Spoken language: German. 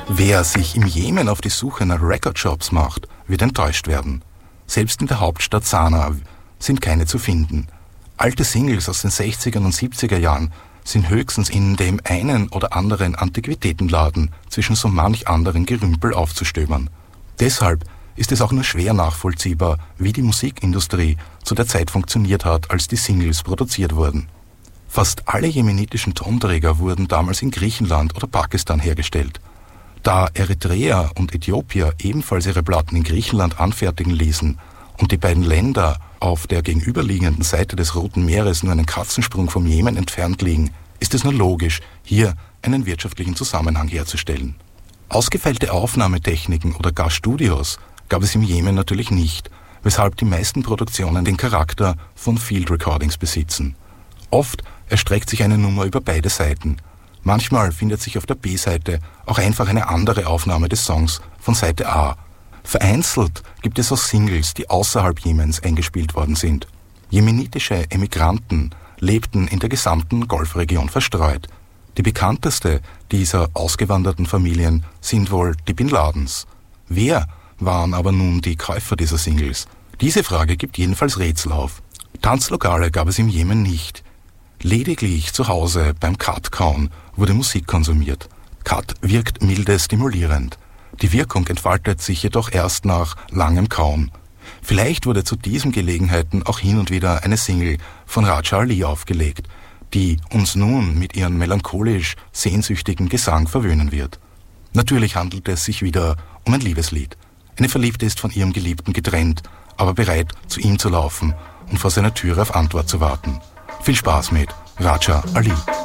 Wer sich im Jemen auf die Suche nach Recordshops macht, wird enttäuscht werden. Selbst in der Hauptstadt Sanaa sind keine zu finden. Alte Singles aus den 60er und 70er Jahren sind höchstens in dem einen oder anderen Antiquitätenladen zwischen so manch anderen Gerümpel aufzustöbern. Deshalb ist es auch nur schwer nachvollziehbar, wie die Musikindustrie zu der Zeit funktioniert hat, als die Singles produziert wurden. Fast alle jemenitischen Tonträger wurden damals in Griechenland oder Pakistan hergestellt. Da Eritreer und Äthiopier ebenfalls ihre Platten in Griechenland anfertigen ließen und die beiden Länder auf der gegenüberliegenden Seite des Roten Meeres nur einen Katzensprung vom Jemen entfernt liegen, ist es nur logisch, hier einen wirtschaftlichen Zusammenhang herzustellen. Ausgefeilte Aufnahmetechniken oder gar Studios gab es im Jemen natürlich nicht, weshalb die meisten Produktionen den Charakter von Field Recordings besitzen. Oft erstreckt sich eine Nummer über beide Seiten. Manchmal findet sich auf der B-Seite auch einfach eine andere Aufnahme des Songs von Seite A. Vereinzelt gibt es auch Singles, die außerhalb Jemens eingespielt worden sind. Jemenitische Emigranten lebten in der gesamten Golfregion verstreut. Die bekannteste dieser ausgewanderten Familien sind wohl die Bin Ladens. Wer waren aber nun die Käufer dieser Singles? Diese Frage gibt jedenfalls Rätsel auf. Tanzlokale gab es im Jemen nicht. Lediglich zu Hause beim Kat-Kauen wurde Musik konsumiert. Kat wirkt milde stimulierend. Die Wirkung entfaltet sich jedoch erst nach langem Kauen. Vielleicht wurde zu diesen Gelegenheiten auch hin und wieder eine Single von Raja Ali aufgelegt, die uns nun mit ihrem melancholisch sehnsüchtigen Gesang verwöhnen wird. Natürlich handelt es sich wieder um ein Liebeslied. Eine Verliebte ist von ihrem Geliebten getrennt, aber bereit, zu ihm zu laufen und vor seiner Türe auf Antwort zu warten. Viel Spaß mit Raja Ali.